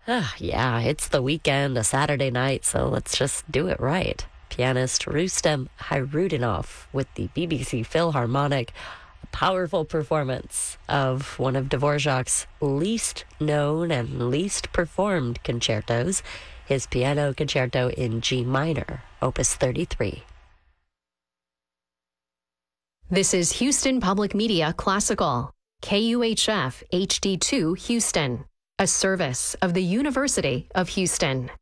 Yeah, it's the weekend, a Saturday night, so let's just do it right. Pianist Rustem Hayruddinov with the BBC Philharmonic, a powerful performance of one of Dvorak's least known and least performed concertos, his Piano Concerto in G minor, Opus 33. This is Houston Public Media Classical, KUHF HD2 Houston, a service of the University of Houston.